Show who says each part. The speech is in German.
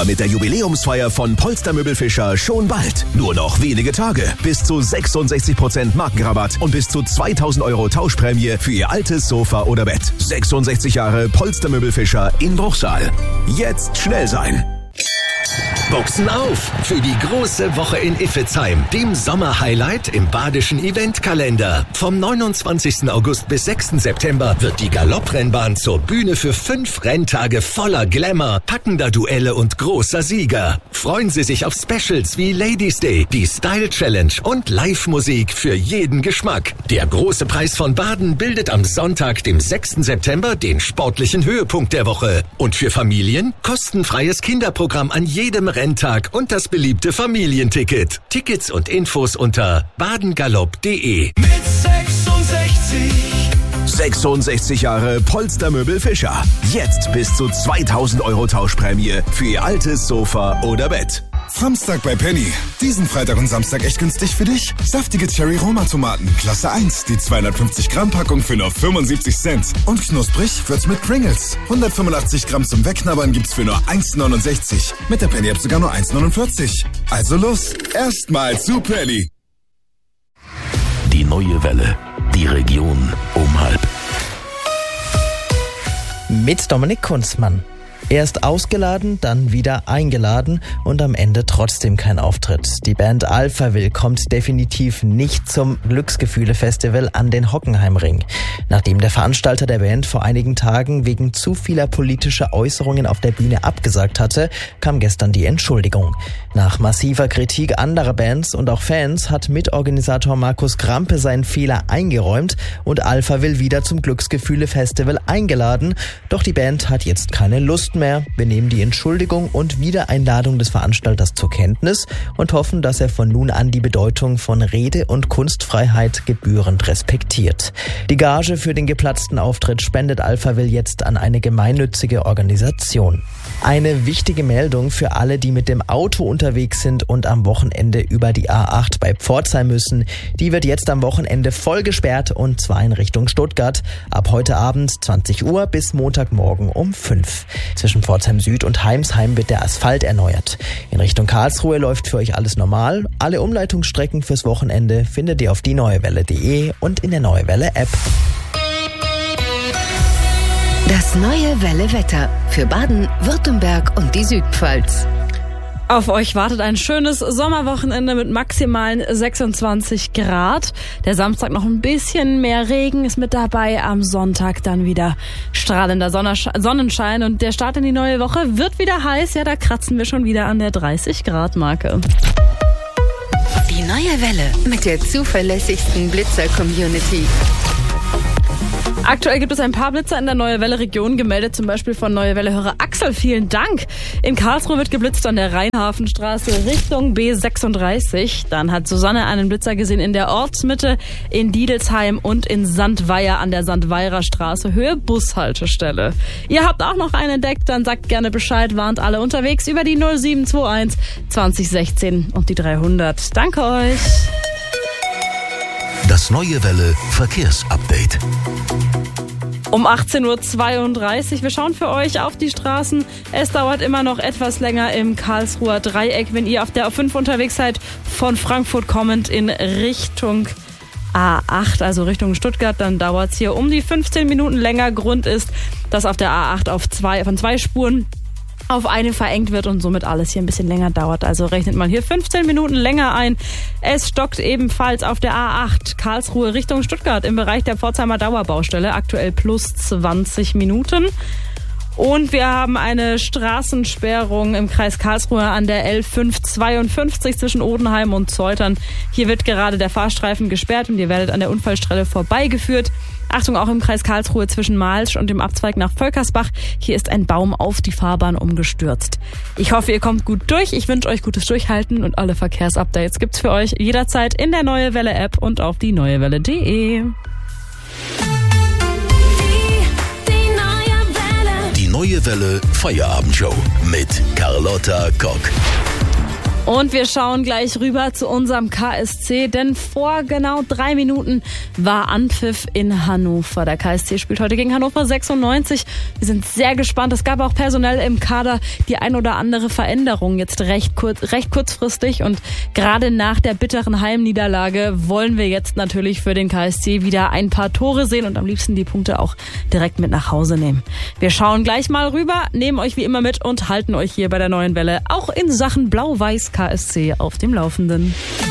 Speaker 1: Aber mit der Jubiläumsfeier von Polstermöbel Fischer schon bald. Nur noch wenige Tage. Bis zu 66% Markenrabatt und bis zu 2.000 € Tauschprämie für Ihr altes Sofa oder Bett. 66 Jahre Polstermöbel Fischer in Bruchsal. Jetzt schnell sein.
Speaker 2: Boxen auf für die große Woche in Iffezheim, dem Sommerhighlight im badischen Eventkalender. Vom 29. August bis 6. September wird die Galopprennbahn zur Bühne für 5 Renntage voller Glamour, packender Duelle und großer Sieger. Freuen Sie sich auf Specials wie Ladies Day, die Style Challenge und Live-Musik für jeden Geschmack. Der große Preis von Baden bildet am Sonntag, dem 6. September, den sportlichen Höhepunkt der Woche. Und für Familien kostenfreies Kinderprogramm an jedem Renntag und das beliebte Familienticket. Tickets und Infos unter badengalopp.de.
Speaker 3: Mit 66.
Speaker 1: 66 Jahre Polstermöbel Fischer. Jetzt bis zu 2.000 € Tauschprämie für Ihr altes Sofa oder Bett.
Speaker 4: Samstag bei Penny. Diesen Freitag und Samstag echt günstig für dich. Saftige Cherry-Roma-Tomaten, Klasse 1, die 250 Gramm Packung für nur 75 Cent. Und knusprig wird's mit Pringles. 185 Gramm zum Wegknabbern gibt's für nur 1,69. Mit der Penny-App sogar nur 1,49. Also los, erstmal zu Penny.
Speaker 5: Die neue Welle. Die Region um 12:30.
Speaker 6: Mit Dominik Kunzmann. Erst ausgeladen, dann wieder eingeladen und am Ende trotzdem kein Auftritt. Die Band Alphaville kommt definitiv nicht zum Glücksgefühle-Festival an den Hockenheimring. Nachdem der Veranstalter der Band vor einigen Tagen wegen zu vieler politischer Äußerungen auf der Bühne abgesagt hatte, kam gestern die Entschuldigung. Nach massiver Kritik anderer Bands und auch Fans hat Mitorganisator Markus Krampe seinen Fehler eingeräumt und Alphaville wieder zum Glücksgefühle-Festival eingeladen. Doch die Band hat jetzt keine Lust mehr. Wir nehmen die Entschuldigung und Wiedereinladung des Veranstalters zur Kenntnis und hoffen, dass er von nun an die Bedeutung von Rede- und Kunstfreiheit gebührend respektiert. Die Gage für den geplatzten Auftritt spendet Alphaville jetzt an eine gemeinnützige Organisation. Eine wichtige Meldung für alle, die mit dem Auto unterwegs sind und am Wochenende über die A8 bei Pforzheim müssen. Die wird jetzt am Wochenende voll gesperrt und zwar in Richtung Stuttgart. Ab heute Abend 20 Uhr bis Montagmorgen um 5. Zwischen Pforzheim Süd und Heimsheim wird der Asphalt erneuert. In Richtung Karlsruhe läuft für euch alles normal. Alle Umleitungsstrecken fürs Wochenende findet ihr auf dieneuewelle.de und in der Neue Welle App.
Speaker 7: Das Neue Welle Wetter für Baden, Württemberg und die Südpfalz.
Speaker 8: Auf euch wartet ein schönes Sommerwochenende mit maximalen 26 Grad. Der Samstag noch ein bisschen mehr Regen ist mit dabei. Am Sonntag dann wieder strahlender Sonnenschein. Und der Start in die neue Woche wird wieder heiß. Ja, da kratzen wir schon wieder an der 30-Grad-Marke.
Speaker 7: Die Neue Welle mit der zuverlässigsten Blitzer-Community.
Speaker 8: Aktuell gibt es ein paar Blitzer in der Neue Welle-Region, gemeldet zum Beispiel von Neue Welle-Hörer Axel. Vielen Dank. In Karlsruhe wird geblitzt an der Rheinhafenstraße Richtung B36. Dann hat Susanne einen Blitzer gesehen in der Ortsmitte, in Diedelsheim und in Sandweier an der Sandweirer Straße, Höhe Bushaltestelle. Ihr habt auch noch einen entdeckt, dann sagt gerne Bescheid, warnt alle unterwegs über die 0721 2016 und die 300. Danke euch.
Speaker 5: Das Neue Welle Verkehrsupdate.
Speaker 8: Um 18.32 Uhr. Wir schauen für euch auf die Straßen. Es dauert immer noch etwas länger im Karlsruher Dreieck, wenn ihr auf der A5 unterwegs seid, von Frankfurt kommend in Richtung A8, also Richtung Stuttgart, dann dauert es hier um die 15 Minuten länger. Grund ist, dass auf der A8 von zwei Spuren auf eine verengt wird und somit alles hier ein bisschen länger dauert. Also rechnet mal hier 15 Minuten länger ein. Es stockt ebenfalls auf der A8 Karlsruhe Richtung Stuttgart im Bereich der Pforzheimer Dauerbaustelle. Aktuell plus 20 Minuten. Und wir haben eine Straßensperrung im Kreis Karlsruhe an der L552 zwischen Odenheim und Zeutern. Hier wird gerade der Fahrstreifen gesperrt und ihr werdet an der Unfallstelle vorbeigeführt. Achtung, auch im Kreis Karlsruhe zwischen Malsch und dem Abzweig nach Völkersbach. Hier ist ein Baum auf die Fahrbahn umgestürzt. Ich hoffe, ihr kommt gut durch. Ich wünsche euch gutes Durchhalten und alle Verkehrsupdates gibt's für euch jederzeit in der Neue Welle App und auf dieneuewelle.de.
Speaker 5: Die Neue Welle Feierabendshow mit Carlotta Kock.
Speaker 8: Und wir schauen gleich rüber zu unserem KSC, denn vor genau 3 Minuten war Anpfiff in Hannover. Der KSC spielt heute gegen Hannover 96. Wir sind sehr gespannt. Es gab auch personell im Kader die ein oder andere Veränderung jetzt recht kurzfristig. Und gerade nach der bitteren Heimniederlage wollen wir jetzt natürlich für den KSC wieder ein paar Tore sehen und am liebsten die Punkte auch direkt mit nach Hause nehmen. Wir schauen gleich mal rüber, nehmen euch wie immer mit und halten euch hier bei der Neuen Welle auch in Sachen Blau-Weiß KSC auf dem Laufenden.